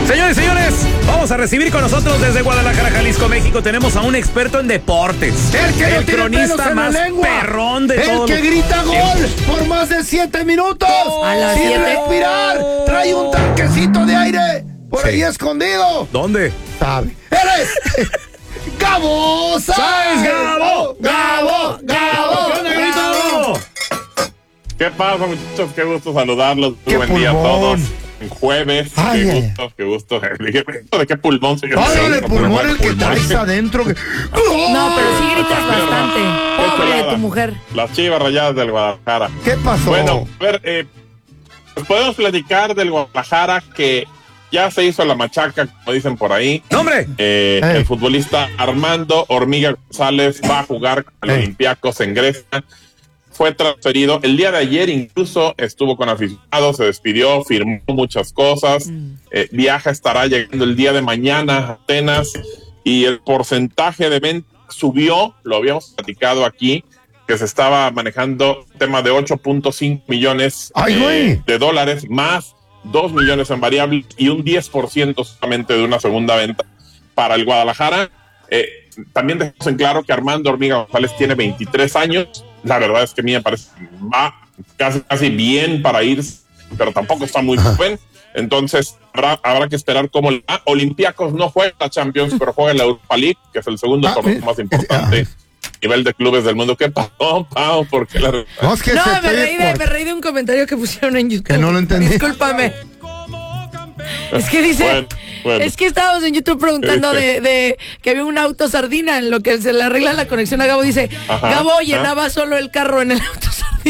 Señores y señores, vamos a recibir con nosotros desde Guadalajara, Jalisco, México. Tenemos a un experto en deportes. El cronista más perrón de todos. El que grita gol por más de 7 minutos. ¿A las sin 7? respirar. Trae un tanquecito de aire por ahí escondido. ¿Dónde? ¿Sabe? ¡Eres! ¡Gabo Sáenz! ¡Gabo! ¡Gabo! ¡Gabo! ¿Qué onda, Gabito? ¿Qué pasa, muchachos? Qué gusto saludarlos. ¡Qué Buen día a todos. pulmón! Jueves. Ay, Qué gusto. ¿De qué pulmón, señor? Todo el pulmón el que Pulmón. traes adentro. No, pero sí gritas bastante. Pobre de tu mujer. Las Chivas Rayadas del Guadalajara. ¿Qué pasó? Bueno, a ver, pues podemos platicar del Guadalajara que ya se hizo la machaca, como dicen por ahí. ¡Nombre! El futbolista Armando Hormiga González va a jugar con el Olympiacos en Grecia. Fue transferido el día de ayer, incluso estuvo con aficionados, se despidió, firmó muchas cosas. Viaja, estará llegando el día de mañana a Atenas y el porcentaje de venta subió, lo habíamos platicado aquí, que se estaba manejando un tema de 8.5 millones de dólares, más 2 millones en variables y un 10% solamente de una segunda venta para el Guadalajara. También dejamos en claro que Armando Hormiga González tiene 23 años. La verdad es que a mí me parece va casi bien para irse, pero tampoco está muy joven. Entonces habrá que esperar cómo le va. Olympiacos no juega la Champions, pero juega la Europa League, que es el segundo torneo más importante a nivel de clubes del mundo. ¿Qué pasó, Pau? ¿Por qué la... No, es que No, me reí de un comentario que pusieron en YouTube. Que no lo entendí. Discúlpame. Es que dice, Bueno. es que estábamos en YouTube preguntando de que había un auto sardina en lo que se le arregla la conexión a Gabo. Dice, Ajá, Gabo llenaba solo el carro en el auto sardina.